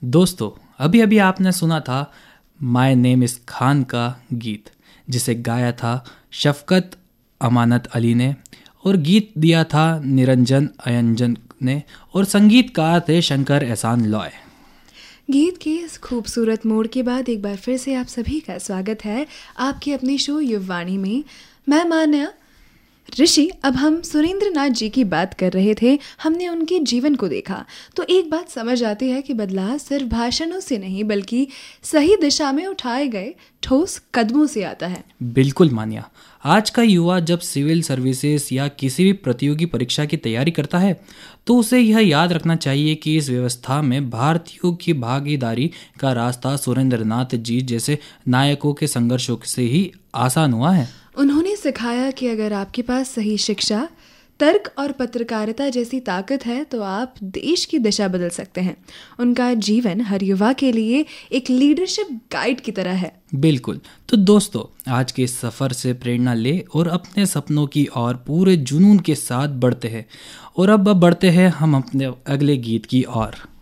दोस्तों, अभी अभी आपने सुना था माय नेम इस खान का गीत, जिसे गाया था शफकत अमानत अली ने और गीत दिया था निरंजन अयंजन ने और संगीतकार थे शंकर एहसान लॉय। गीत के इस खूबसूरत मोड़ के बाद एक बार फिर से आप सभी का स्वागत है आपके अपने शो युववाणी में। मैं मान्या। ऋषि, अब हम सुरेंद्र नाथ जी की बात कर रहे थे। हमने उनके जीवन को देखा तो एक बात समझ आती है कि बदलाव सिर्फ भाषणों से नहीं बल्कि सही दिशा में उठाए गए ठोस कदमों से आता है। बिल्कुल मान्या। आज का युवा जब सिविल सर्विसेज या किसी भी प्रतियोगी परीक्षा की तैयारी करता है तो उसे यह याद रखना चाहिए कि इस व्यवस्था में भारतीयों की भागीदारी का रास्ता सुरेंद्र नाथ जी जैसे नायकों के संघर्षों से ही आसान हुआ है। उन्होंने सिखाया कि अगर आपके पास सही शिक्षा, तर्क और पत्रकारिता जैसी ताकत है तो आप देश की दिशा बदल सकते हैं। उनका जीवन हर युवा के लिए एक लीडरशिप गाइड की तरह है। बिल्कुल। तो दोस्तों, आज के इस सफ़र से प्रेरणा ले और अपने सपनों की ओर पूरे जुनून के साथ बढ़ते हैं। और अब बढ़ते हैं हम अपने अगले गीत की ओर।